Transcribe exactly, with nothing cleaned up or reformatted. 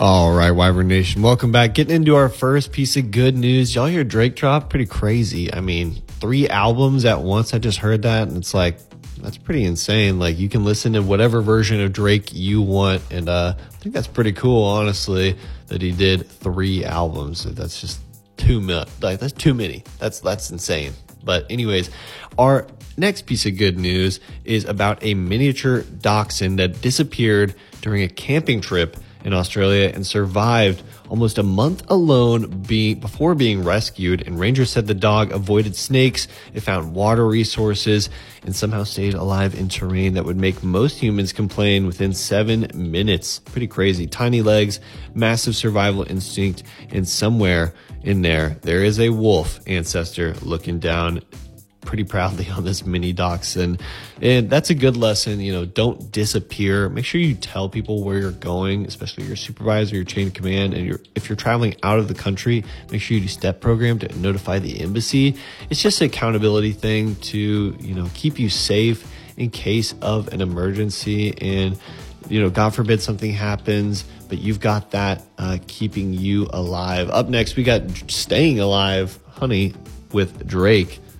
All right, Wyvern Nation, welcome back. Getting into our first piece of good news. Y'all hear Drake drop? Pretty crazy. I mean, three albums at once. I just heard that, and it's like, that's pretty insane. Like, you can listen to whatever version of Drake you want, and uh, I think that's pretty cool, honestly, that he did three albums. That's just too many. Like, that's too many. That's that's insane. But anyways, our next piece of good news is about a miniature dachshund that disappeared during a camping trip in Australia and survived almost a month alone be, before being rescued. And rangers said the dog avoided snakes, it found water resources, and somehow stayed alive in terrain that would make most humans complain within seven minutes. Pretty crazy. Tiny legs, massive survival instinct, and somewhere in there, there is a wolf ancestor looking down pretty proudly on this mini dachshund. And that's a good lesson. You know, don't disappear. Make sure you tell people where you're going, especially your supervisor, your chain of command. And your, if you're traveling out of the country, make sure you do STEP program to notify the embassy. It's just an accountability thing to, you know, keep you safe in case of an emergency. And, you know, God forbid something happens, but you've got that uh, keeping you alive. Up next, we got Staying Alive, Honey, with Drake.